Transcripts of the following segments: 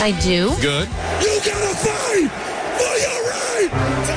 I do. Good. You gotta fight for your right to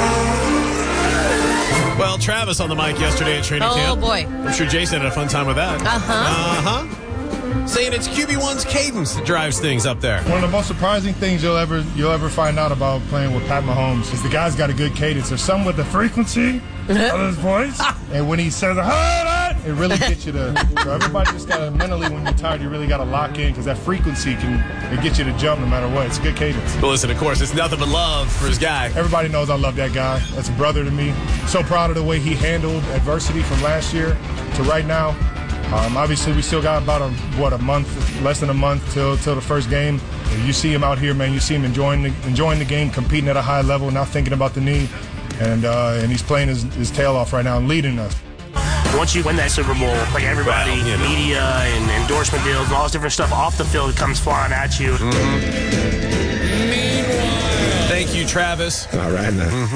vote. Well, Travis on the mic yesterday at training camp. Oh, boy. I'm sure Jason had a fun time with that. Uh-huh. Saying it's QB1's cadence that drives things up there. One of the most surprising things you'll ever find out about playing with Pat Mahomes is the guy's got a good cadence. There's some with the frequency of his voice, and when he says it really gets you to. So everybody just gotta mentally, when you're tired, you really gotta lock in because that frequency can get you to jump no matter what. It's a good cadence. But listen, of course, it's nothing but love for his guy. Everybody knows I love that guy. That's a brother to me. So proud of the way he handled adversity from last year to right now. Obviously, we still got about a month, less than a month till the first game. You see him out here, man. You see him enjoying the game, competing at a high level, not thinking about the knee, and he's playing his tail off right now and leading us. Once you win that Super Bowl, like everybody, media and endorsement deals and all this different stuff off the field comes flying at you. Meanwhile, thank you, Travis. All right now.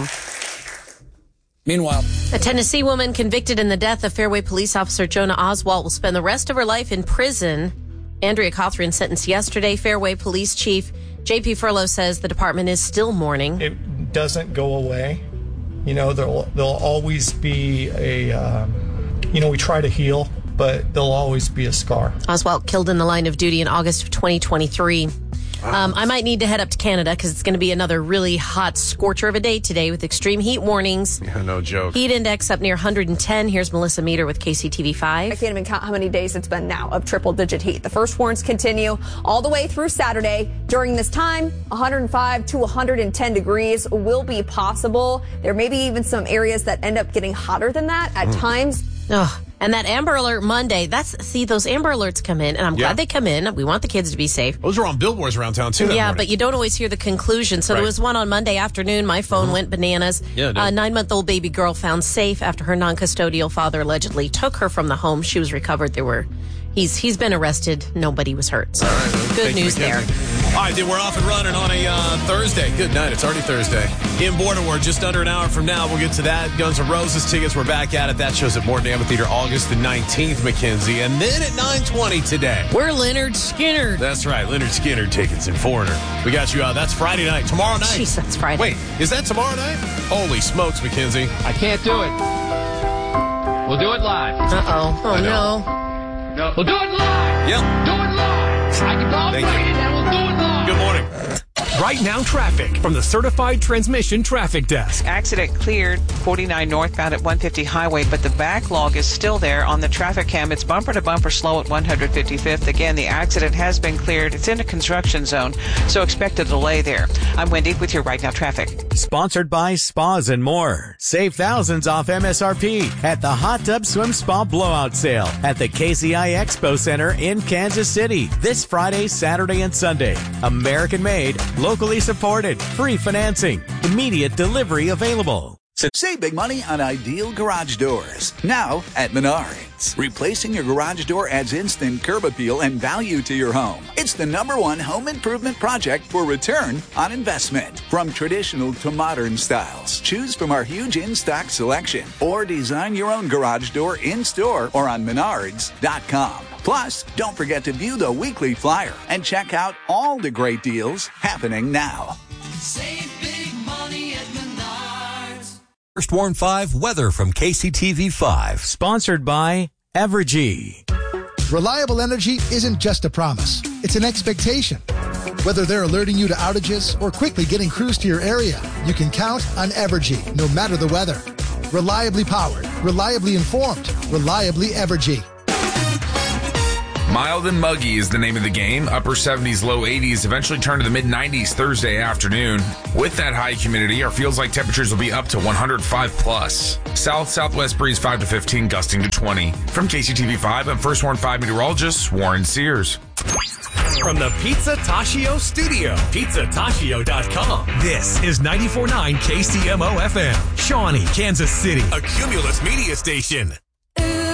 Meanwhile, A Tennessee woman convicted in the death of Fairway police officer Jonah Oswalt will spend the rest of her life in prison. Andrea Cothran sentenced yesterday. Fairway Police Chief J.P. Furlow says the department is still mourning. It doesn't go away. You know, there'll always be a, we try to heal, but there'll always be a scar. Oswalt killed in the line of duty in August of 2023. I might need to head up to Canada because it's going to be another really hot scorcher of a day today with extreme heat warnings. Yeah, no joke. Heat index up near 110. Here's Melissa Meter with KCTV5. I can't even count how many days it's been now of triple-digit heat. The first warns continue all the way through Saturday. During this time, 105 to 110 degrees will be possible. There may be even some areas that end up getting hotter than that at times. Oh, and that Amber Alert Monday, those Amber Alerts come in, and I'm glad they come in. We want the kids to be safe. Those are on billboards around town, too. Yeah, but you don't always hear the conclusion. So there was one on Monday afternoon. My phone went bananas. Yeah, it did. 9-month-old baby girl found safe after her non-custodial father allegedly took her from the home. She was recovered. He's been arrested. Nobody was hurt. So good news there. All right, then we're off and running on a Thursday. Good night. It's already Thursday. In Border War, just under an hour from now, we'll get to that. Guns N' Roses tickets, we're back at it. That show's at Morton Amphitheater August the 19th, Mackenzie. And then at 9:20 today. we're Leonard Skinner. That's right, Leonard Skinner tickets in Foreigner. We got you that's Friday night. Tomorrow night. Jeez, that's Friday. Wait, is that tomorrow night? Holy smokes, Mackenzie. I can't do it. We'll do it live. Uh-oh. Oh, no. No. We'll do it live. Yep. Do it live. I can both Thank you. it and we'll do it live. Good morning. Right now, traffic from the Certified Transmission Traffic Desk. Accident cleared 49 northbound at 150 highway, but the backlog is still there on the traffic cam. It's bumper to bumper slow at 155th. Again, the accident has been cleared. It's in a construction zone, so expect a delay there. I'm Wendy with your Right Now Traffic. Sponsored by Spas and More. Save thousands off MSRP at the Hot Tub Swim Spa Blowout Sale at the KCI Expo Center in Kansas City this Friday, Saturday, and Sunday. American made, locally supported, free financing, immediate delivery available. Save big money on ideal garage doors. Now at Menards. Replacing your garage door adds instant curb appeal and value to your home. It's the #1 home improvement project for return on investment. From traditional to modern styles, choose from our huge in-stock selection or design your own garage door in-store or on Menards.com. Plus, don't forget to view the weekly flyer and check out all the great deals happening now. Save big money at Menards. First Warn 5 weather from KCTV5. Sponsored by Evergy. Reliable energy isn't just a promise. It's an expectation. Whether they're alerting you to outages or quickly getting crews to your area, you can count on Evergy, no matter the weather. Reliably powered, reliably informed, reliably Evergy. Mild and muggy is the name of the game. Upper 70s, low 80s, eventually turn to the mid-90s Thursday afternoon. With that high humidity, our feels like temperatures will be up to 105 plus. South-southwest breeze 5 to 15, gusting to 20. From KCTV5, I'm First Warn 5 meteorologist Warren Sears. From the Pizza Taccio studio, pizzataccio.com. This is 94.9 KCMO FM, Shawnee, Kansas City. A Cumulus media station.